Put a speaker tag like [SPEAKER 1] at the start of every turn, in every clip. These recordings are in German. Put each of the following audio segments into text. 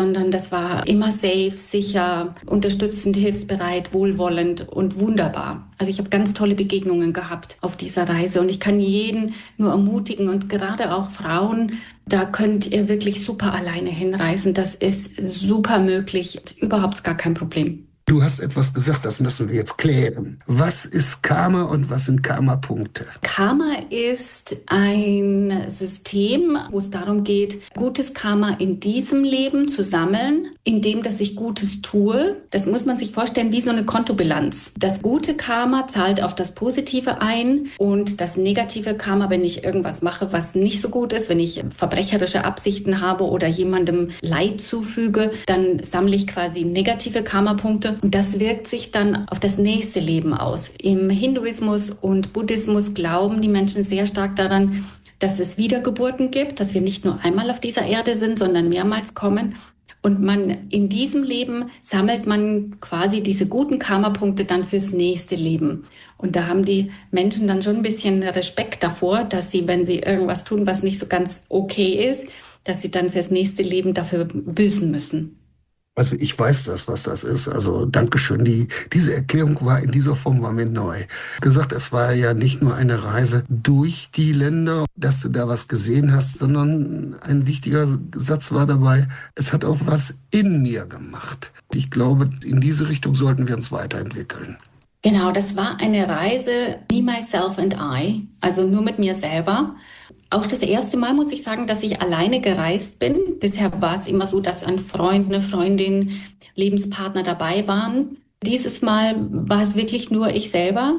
[SPEAKER 1] sondern das war immer safe, sicher, unterstützend, hilfsbereit, wohlwollend und wunderbar. Also ich habe ganz tolle Begegnungen gehabt auf dieser Reise und ich kann jeden nur ermutigen und gerade auch Frauen, da könnt ihr wirklich super alleine hinreisen. Das ist super möglich, überhaupt gar kein Problem.
[SPEAKER 2] Du hast etwas gesagt, das müssen wir jetzt klären. Was ist Karma und was sind Karma-Punkte?
[SPEAKER 1] Karma ist ein System, wo es darum geht, gutes Karma in diesem Leben zu sammeln, indem dass ich Gutes tue. Das muss man sich vorstellen wie so eine Kontobilanz. Das gute Karma zahlt auf das Positive ein und das negative Karma, wenn ich irgendwas mache, was nicht so gut ist, wenn ich verbrecherische Absichten habe oder jemandem Leid zufüge, dann sammle ich quasi negative Karma-Punkte. Und das wirkt sich dann auf das nächste Leben aus. Im Hinduismus und Buddhismus glauben die Menschen sehr stark daran, dass es Wiedergeburten gibt, dass wir nicht nur einmal auf dieser Erde sind, sondern mehrmals kommen. Und in diesem Leben sammelt man quasi diese guten Karma-Punkte dann fürs nächste Leben. Und da haben die Menschen dann schon ein bisschen Respekt davor, dass sie, wenn sie irgendwas tun, was nicht so ganz okay ist, dass sie dann fürs nächste Leben dafür büßen müssen.
[SPEAKER 2] Also ich weiß das, was das ist. Also Dankeschön. Diese Erklärung war in dieser Form war mir neu. Gesagt, es war ja nicht nur eine Reise durch die Länder, dass du da was gesehen hast, sondern ein wichtiger Satz war dabei, es hat auch was in mir gemacht. Ich glaube, in diese Richtung sollten wir uns weiterentwickeln.
[SPEAKER 1] Genau, das war eine Reise Me, Myself and I, also nur mit mir selber. Auch das erste Mal muss ich sagen, dass ich alleine gereist bin. Bisher war es immer so, dass ein Freund, eine Freundin, Lebenspartner dabei waren. Dieses Mal war es wirklich nur ich selber.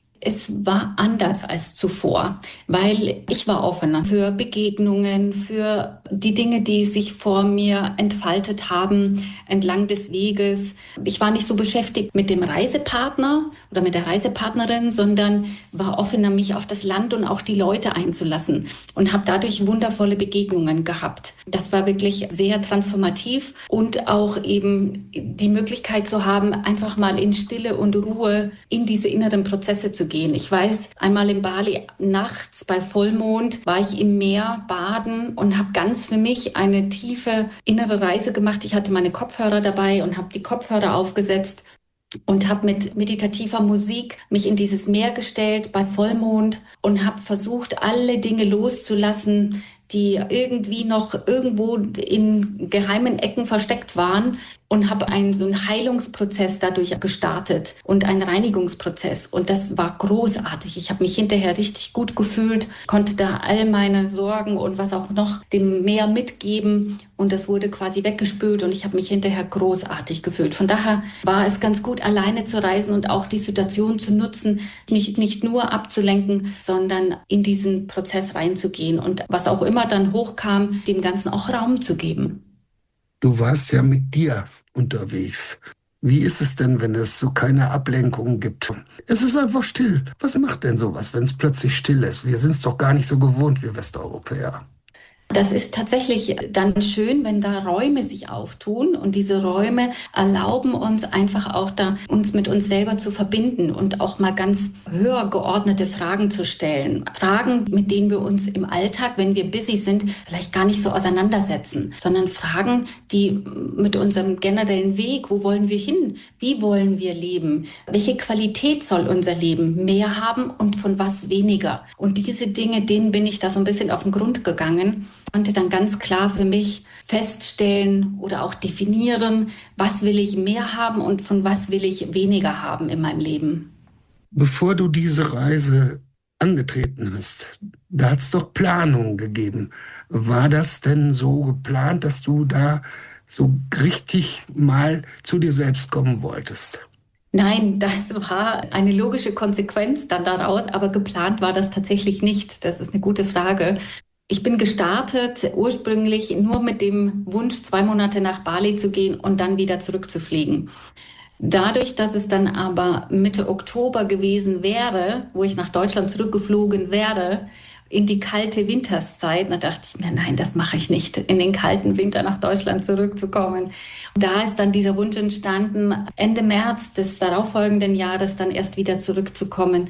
[SPEAKER 1] Es war anders als zuvor, weil ich war offener für Begegnungen, für die Dinge, die sich vor mir entfaltet haben entlang des Weges. Ich war nicht so beschäftigt mit dem Reisepartner oder mit der Reisepartnerin, sondern war offener, mich auf das Land und auch die Leute einzulassen und habe dadurch wundervolle Begegnungen gehabt. Das war wirklich sehr transformativ und auch eben die Möglichkeit zu haben, einfach mal in Stille und Ruhe in diese inneren Prozesse zu gehen. Ich weiß, einmal in Bali nachts bei Vollmond war ich im Meer baden und habe ganz für mich eine tiefe innere Reise gemacht. Ich hatte meine Kopfhörer dabei und habe die Kopfhörer aufgesetzt und habe mit meditativer Musik mich in dieses Meer gestellt bei Vollmond und habe versucht, alle Dinge loszulassen, die irgendwie noch irgendwo in geheimen Ecken versteckt waren und habe so einen Heilungsprozess dadurch gestartet und einen Reinigungsprozess. Und das war großartig. Ich habe mich hinterher richtig gut gefühlt, konnte da all meine Sorgen und was auch noch dem Meer mitgeben. Und das wurde quasi weggespült und ich habe mich hinterher großartig gefühlt. Von daher war es ganz gut, alleine zu reisen und auch die Situation zu nutzen, nicht nur abzulenken, sondern in diesen Prozess reinzugehen und was auch immer dann hochkam, dem Ganzen auch Raum zu geben.
[SPEAKER 2] Du warst ja mit dir unterwegs. Wie ist es denn, wenn es so keine Ablenkungen gibt? Es ist einfach still. Was macht denn sowas, wenn es plötzlich still ist? Wir sind es doch gar nicht so gewohnt, wir Westeuropäer.
[SPEAKER 1] Das ist tatsächlich dann schön, wenn da Räume sich auftun und diese Räume erlauben uns einfach auch da, uns mit uns selber zu verbinden und auch mal ganz höher geordnete Fragen zu stellen. Fragen, mit denen wir uns im Alltag, wenn wir busy sind, vielleicht gar nicht so auseinandersetzen, sondern Fragen, die mit unserem generellen Weg, wo wollen wir hin? Wie wollen wir leben? Welche Qualität soll unser Leben mehr haben und von was weniger? Und diese Dinge, denen bin ich da so ein bisschen auf den Grund gegangen. Konnte dann ganz klar für mich feststellen oder auch definieren, was will ich mehr haben und von was will ich weniger haben in meinem Leben.
[SPEAKER 2] Bevor du diese Reise angetreten hast, da hat es doch Planungen gegeben. War das denn so geplant, dass du da so richtig mal zu dir selbst kommen wolltest?
[SPEAKER 1] Nein, das war eine logische Konsequenz dann daraus, aber geplant war das tatsächlich nicht. Das ist eine gute Frage. Ich bin gestartet ursprünglich nur mit dem Wunsch, 2 Monate nach Bali zu gehen und dann wieder zurückzufliegen. Dadurch, dass es dann aber Mitte Oktober gewesen wäre, wo ich nach Deutschland zurückgeflogen wäre, in die kalte Winterszeit, da dachte ich mir, nein, das mache ich nicht, in den kalten Winter nach Deutschland zurückzukommen. Da ist dann dieser Wunsch entstanden, Ende März des darauffolgenden Jahres dann erst wieder zurückzukommen.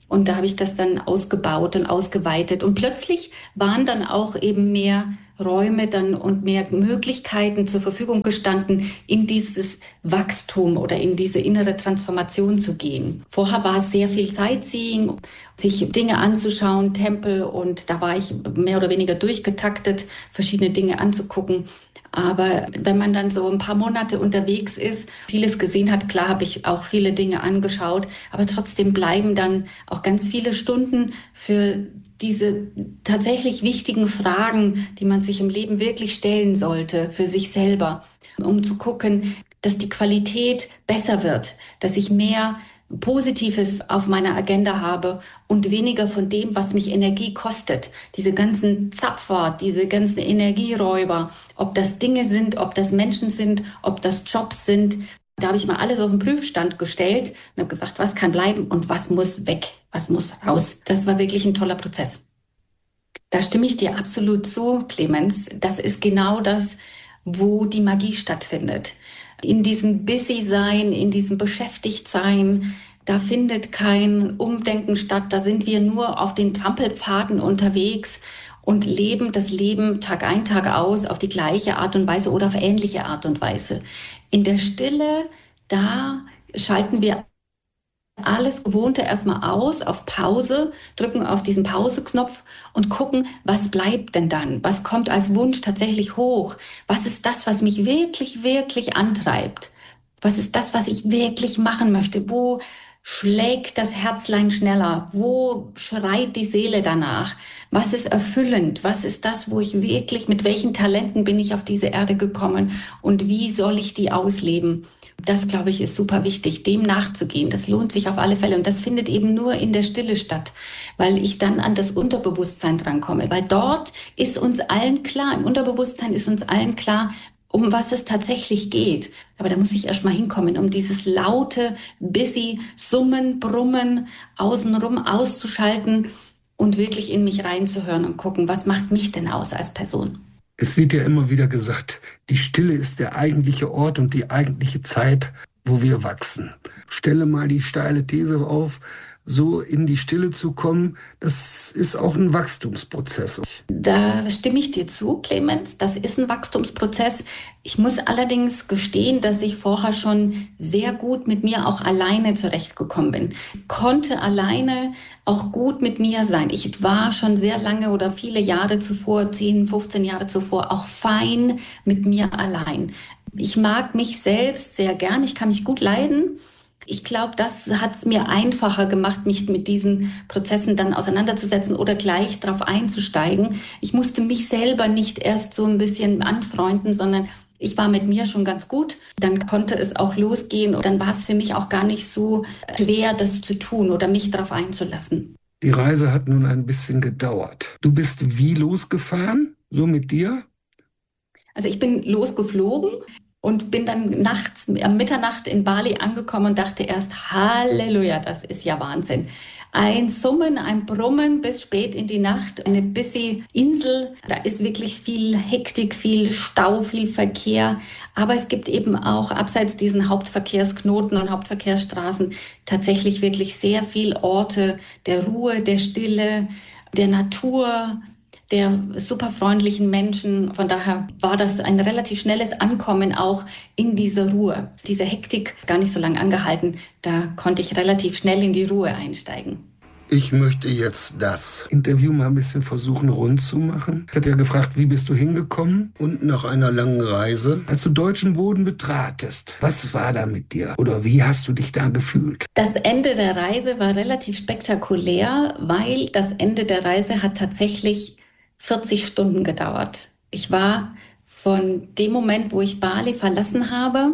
[SPEAKER 1] Und da habe ich das dann ausgebaut und ausgeweitet. Und plötzlich waren dann auch eben mehr Räume dann und mehr Möglichkeiten zur Verfügung gestanden, in dieses Wachstum oder in diese innere Transformation zu gehen. Vorher war es sehr viel Sightseeing, sich Dinge anzuschauen, Tempel, und da war ich mehr oder weniger durchgetaktet, verschiedene Dinge anzugucken. Aber wenn man dann so ein paar Monate unterwegs ist, vieles gesehen hat, klar habe ich auch viele Dinge angeschaut, aber trotzdem bleiben dann auch ganz viele Stunden für diese tatsächlich wichtigen Fragen, die man sich im Leben wirklich stellen sollte, für sich selber, um zu gucken, dass die Qualität besser wird, dass ich mehr Positives auf meiner Agenda habe und weniger von dem, was mich Energie kostet. Diese ganzen Zapfer, diese ganzen Energieräuber, ob das Dinge sind, ob das Menschen sind, ob das Jobs sind. Da habe ich mal alles auf den Prüfstand gestellt und habe gesagt, was kann bleiben und was muss weg, was muss raus. Das war wirklich ein toller Prozess. Da stimme ich dir absolut zu, Clemens. Das ist genau das, wo die Magie stattfindet. In diesem Busy-Sein, in diesem Beschäftigt-Sein, da findet kein Umdenken statt. Da sind wir nur auf den Trampelpfaden unterwegs und leben das Leben Tag ein, Tag aus auf die gleiche Art und Weise oder auf ähnliche Art und Weise. In der Stille, da schalten wir alles Gewohnte erstmal aus, auf Pause, drücken auf diesen Pause-Knopf und gucken, was bleibt denn dann? Was kommt als Wunsch tatsächlich hoch? Was ist das, was mich wirklich, wirklich antreibt? Was ist das, was ich wirklich machen möchte? Wo schlägt das Herzlein schneller? Wo schreit die Seele danach? Was ist erfüllend? Was ist das, wo ich wirklich, mit welchen Talenten bin ich auf diese Erde gekommen und wie soll ich die ausleben? Das, glaube ich, ist super wichtig, dem nachzugehen. Das lohnt sich auf alle Fälle. Und das findet eben nur in der Stille statt, weil ich dann an das Unterbewusstsein drankomme. Weil dort ist uns allen klar, im Unterbewusstsein ist uns allen klar, um was es tatsächlich geht. Aber da muss ich erst mal hinkommen, um dieses laute, busy Summen, Brummen außenrum auszuschalten und wirklich in mich reinzuhören und gucken, was macht mich denn aus als Person?
[SPEAKER 2] Es wird ja immer wieder gesagt, die Stille ist der eigentliche Ort und die eigentliche Zeit, wo wir wachsen. Stelle mal die steile These auf, so in die Stille zu kommen, das ist auch ein Wachstumsprozess.
[SPEAKER 1] Da stimme ich dir zu, Clemens. Das ist ein Wachstumsprozess. Ich muss allerdings gestehen, dass ich vorher schon sehr gut mit mir auch alleine zurechtgekommen bin. Konnte alleine auch gut mit mir sein. Ich war schon sehr lange oder viele Jahre zuvor, 10, 15 Jahre zuvor, auch fein mit mir allein. Ich mag mich selbst sehr gern. Ich kann mich gut leiden. Ich glaube, das hat es mir einfacher gemacht, mich mit diesen Prozessen dann auseinanderzusetzen oder gleich drauf einzusteigen. Ich musste mich selber nicht erst so ein bisschen anfreunden, sondern ich war mit mir schon ganz gut. Dann konnte es auch losgehen und dann war es für mich auch gar nicht so schwer, das zu tun oder mich darauf einzulassen.
[SPEAKER 2] Die Reise hat nun ein bisschen gedauert. Du bist wie losgefahren, so mit dir?
[SPEAKER 1] Also ich bin losgeflogen und bin dann nachts, Mitternacht in Bali angekommen und dachte erst, Halleluja, das ist ja Wahnsinn. Ein Summen, ein Brummen bis spät in die Nacht, eine busy Insel. Da ist wirklich viel Hektik, viel Stau, viel Verkehr. Aber es gibt eben auch abseits diesen Hauptverkehrsknoten und Hauptverkehrsstraßen tatsächlich wirklich sehr viel Orte der Ruhe, der Stille, der Natur, der super freundlichen Menschen. Von daher war das ein relativ schnelles Ankommen auch in dieser Ruhe. Diese Hektik gar nicht so lange angehalten. Da konnte ich relativ schnell in die Ruhe einsteigen.
[SPEAKER 2] Ich möchte jetzt das Interview mal ein bisschen versuchen rund zu machen. Ich hatte ja gefragt, wie bist du hingekommen? Und nach einer langen Reise, als du deutschen Boden betratest, was war da mit dir? Oder wie hast du dich da gefühlt?
[SPEAKER 1] Das Ende der Reise war relativ spektakulär, weil das Ende der Reise hat tatsächlich 40 Stunden gedauert. Ich war von dem Moment, wo ich Bali verlassen habe,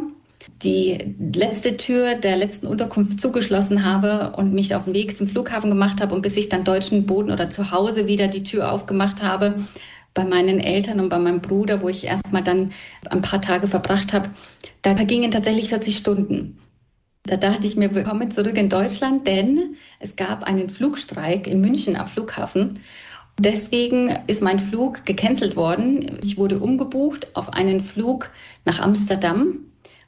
[SPEAKER 1] die letzte Tür der letzten Unterkunft zugeschlossen habe und mich auf den Weg zum Flughafen gemacht habe und bis ich dann deutschen Boden oder zu Hause wieder die Tür aufgemacht habe, bei meinen Eltern und bei meinem Bruder, wo ich erstmal dann ein paar Tage verbracht habe, da vergingen tatsächlich 40 Stunden. Da dachte ich mir, willkommen zurück in Deutschland, denn es gab einen Flugstreik in München am Flughafen. Deswegen ist mein Flug gecancelt worden. Ich wurde umgebucht auf einen Flug nach Amsterdam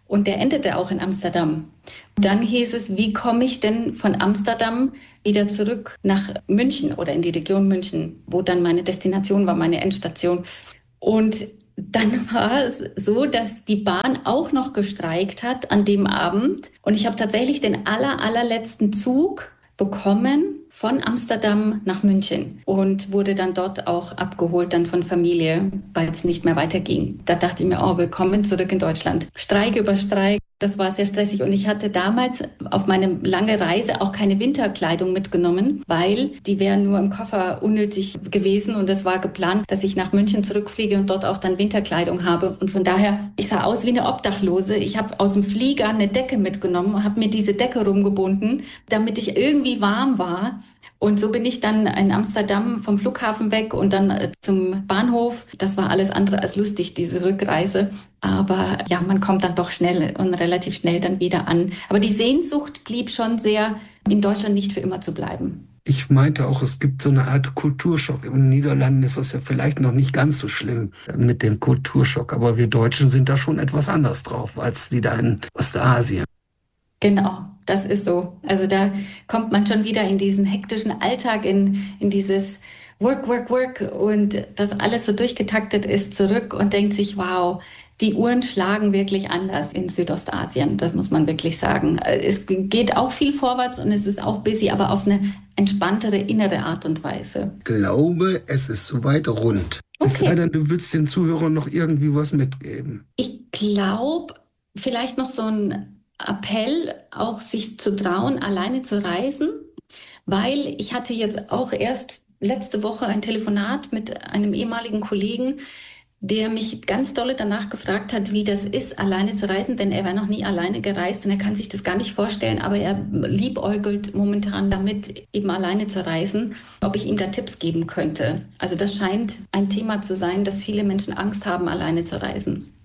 [SPEAKER 1] Und der endete auch in Amsterdam. Dann hieß es, wie komme ich denn von Amsterdam wieder zurück nach München oder in die Region München, wo dann meine Destination war, meine Endstation. Und dann war es so, dass die Bahn auch noch gestreikt hat an dem Abend. Und ich habe tatsächlich den allerletzten Zug bekommen von Amsterdam nach München und wurde dann dort auch abgeholt dann von Familie, weil es nicht mehr weiterging. Da dachte ich mir, oh, willkommen zurück in Deutschland. Streik über Streik. Das war sehr stressig und ich hatte damals auf meine lange Reise auch keine Winterkleidung mitgenommen, weil die wären nur im Koffer unnötig gewesen und es war geplant, dass ich nach München zurückfliege und dort auch dann Winterkleidung habe. Und von daher, ich sah aus wie eine Obdachlose. Ich habe aus dem Flieger eine Decke mitgenommen, habe mir diese Decke rumgebunden, damit ich irgendwie warm war. Und so bin ich dann in Amsterdam vom Flughafen weg und dann zum Bahnhof. Das war alles andere als lustig, diese Rückreise. Aber ja, man kommt dann doch schnell und relativ schnell dann wieder an. Aber die Sehnsucht blieb schon sehr, in Deutschland nicht für immer zu bleiben.
[SPEAKER 2] Ich meinte auch, es gibt so eine Art Kulturschock. In den Niederlanden ist das ja vielleicht noch nicht ganz so schlimm mit dem Kulturschock, aber wir Deutschen sind da schon etwas anders drauf als die da in Ostasien.
[SPEAKER 1] Genau, das ist so. Also da kommt man schon wieder in diesen hektischen Alltag, in dieses Work, Work, Work und das alles so durchgetaktet ist zurück und denkt sich, wow, die Uhren schlagen wirklich anders in Südostasien. Das muss man wirklich sagen. Es geht auch viel vorwärts und es ist auch busy, aber auf eine entspanntere innere Art und Weise.
[SPEAKER 2] Ich glaube, es ist soweit rund. Es sei denn, du willst den Zuhörern noch irgendwie was mitgeben.
[SPEAKER 1] Ich glaube, vielleicht noch so ein Appell, auch sich zu trauen, alleine zu reisen, weil ich hatte jetzt auch erst letzte Woche ein Telefonat mit einem ehemaligen Kollegen, der mich ganz dolle danach gefragt hat, wie das ist, alleine zu reisen, denn er war noch nie alleine gereist und er kann sich das gar nicht vorstellen, aber er liebäugelt momentan damit, eben alleine zu reisen, ob ich ihm da Tipps geben könnte. Also das scheint ein Thema zu sein, dass viele Menschen Angst haben, alleine zu reisen.